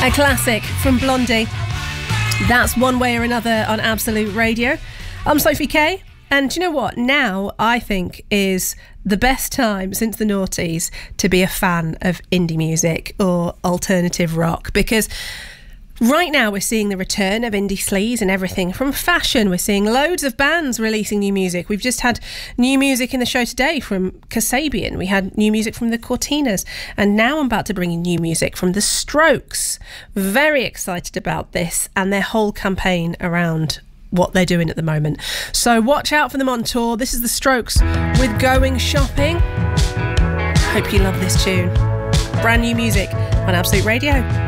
A classic from Blondie. That's One Way or Another on Absolute Radio. I'm Sophie Kay, and do you know what? Now I think is the best time since the noughties to be a fan of indie music or alternative rock, because right now we're seeing the return of indie sleaze and everything from fashion. We're seeing loads of bands releasing new music. We've just had new music in the show today from Kasabian. We had new music from the Cortinas. And now I'm about to bring in new music from the Strokes. Very excited about this and their whole campaign around what they're doing at the moment. So watch out for them on tour. This is the Strokes with Going Shopping. Hope you love this tune. Brand new music on Absolute Radio.